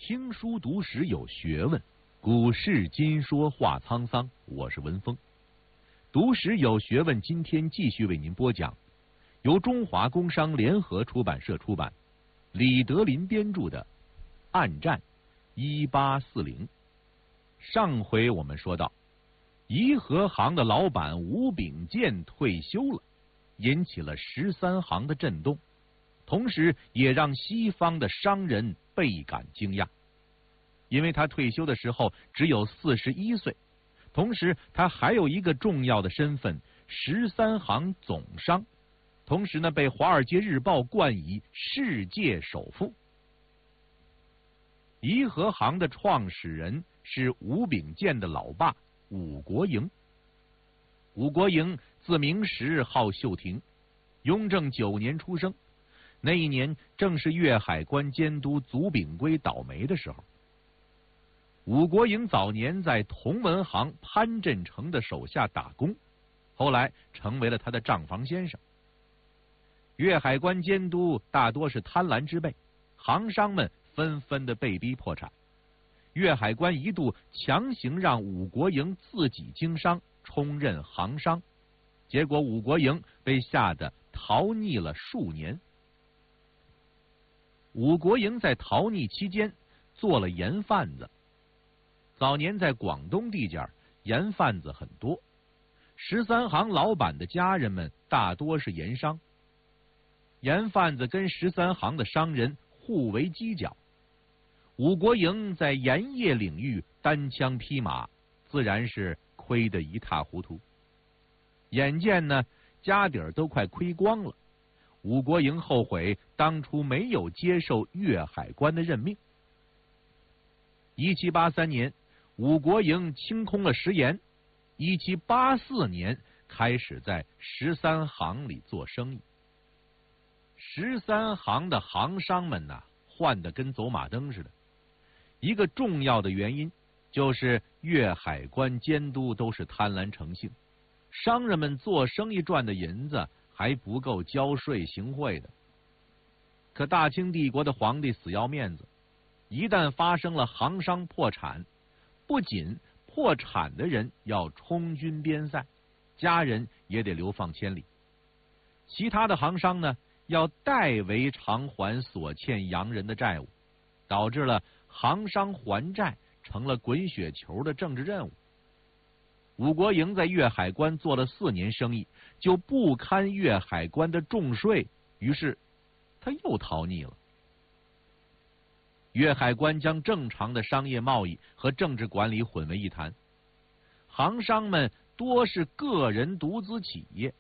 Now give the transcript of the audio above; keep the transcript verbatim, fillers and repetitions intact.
听书读史有学问，古事今说话沧桑。我是文峰，读史有学问。今天继续为您播讲由中华工商联合出版社出版，李德林编著的《暗战一八四零》。上回我们说到，颐和行的老板吴秉鉴退休了，引起了十三行的震动，同时也让西方的商人倍感惊讶。因为他退休的时候只有四十一岁，同时他还有一个重要的身份——十三行总商，同时呢被《华尔街日报》冠以世界首富。颐和行的创始人是吴秉鉴的老爸武国营。武国营字明实，号秀廷，雍正九年出生。那一年正是粤海关监督祖秉圭倒霉的时候。武国营早年在同文行潘振成的手下打工，后来成为了他的账房先生。粤海关监督大多是贪婪之辈，行商们纷纷的被逼破产。粤海关一度强行让武国营自己经商，充任行商，结果武国营被吓得逃匿了数年。武国营在逃匿期间做了盐贩子。早年在广东地界，盐贩子很多，十三行老板的家人们大多是盐商。盐贩子跟十三行的商人互为犄角，武国营在盐业领域单枪匹马，自然是亏得一塌糊涂。眼见呢家底儿都快亏光了，武国营后悔当初没有接受粤海关的任命。一七八三年，武国营清空了食盐。一七八四年开始在十三行里做生意。十三行的行商们呐、啊，换得跟走马灯似的。一个重要的原因就是粤海关监督都是贪婪成性，商人们做生意赚的银子还不够交税行贿的。可大清帝国的皇帝死要面子，一旦发生了行商破产，不仅破产的人要充军边塞，家人也得流放千里。其他的行商呢，要代为偿还所欠洋人的债务，导致了行商还债成了滚雪球的政治任务。武国营在粤海关做了四年生意，就不堪粤海关的重税，于是他又逃匿了。粤海关将正常的商业贸易和政治管理混为一谈，行商们多是个人独资企业，